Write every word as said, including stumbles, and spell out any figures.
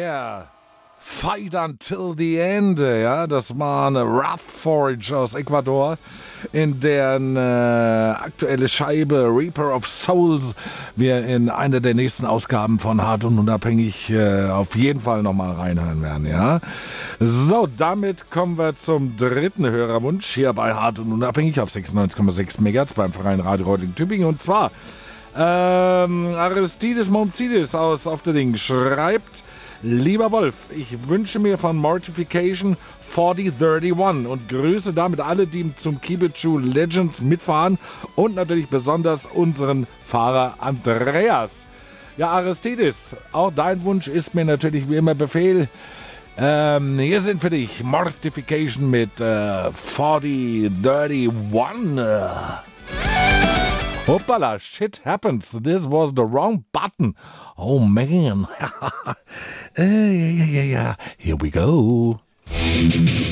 yeah. Fight Until the End, ja, das war eine Wrath Forge aus Ecuador, in deren äh, aktuelle Scheibe Reaper of Souls wir in einer der nächsten Ausgaben von Hart und Unabhängig äh, auf jeden Fall nochmal reinhören werden, ja. So, damit kommen wir zum dritten Hörerwunsch hier bei Hart und Unabhängig auf sechsundneunzig Komma sechs Megahertz beim Freien Radio Reutlingen Tübingen, und zwar ähm, Aristides Momzidis aus Auf der Ding schreibt: Lieber Wolf, ich wünsche mir von Mortification vierzig einunddreißig und grüße damit alle, die zum Kibichu Legends mitfahren und natürlich besonders unseren Fahrer Andreas. Ja, Aristides, auch dein Wunsch ist mir natürlich wie immer Befehl. Ähm, hier sind für dich Mortification mit äh, vierzig einunddreißig. Hoppala, shit happens. This was the wrong button. Oh, man. uh, yeah, yeah, yeah, yeah. Here we go.